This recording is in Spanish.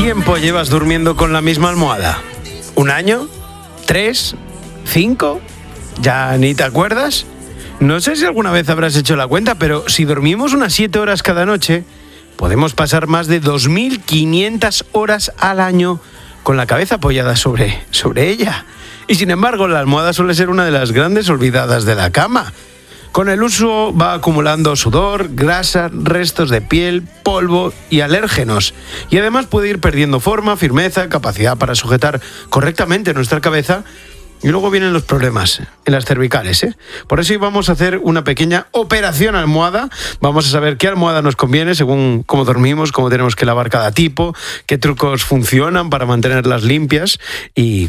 tiempo llevas durmiendo con la misma almohada? ¿1 año? ¿3? ¿5? ¿Ya ni te acuerdas? No sé si alguna vez habrás hecho la cuenta, pero si dormimos unas 7 horas cada noche, podemos pasar más de 2.500 horas al año con la cabeza apoyada sobre ella. Y sin embargo, la almohada suele ser una de las grandes olvidadas de la cama. Con el uso va acumulando sudor, grasa, restos de piel, polvo y alérgenos. Y además puede ir perdiendo forma, firmeza, capacidad para sujetar correctamente nuestra cabeza. Y luego vienen los problemas en las cervicales, ¿eh? Por eso hoy vamos a hacer una pequeña operación almohada. Vamos a saber qué almohada nos conviene según cómo dormimos, cómo tenemos que lavar cada tipo, qué trucos funcionan para mantenerlas limpias y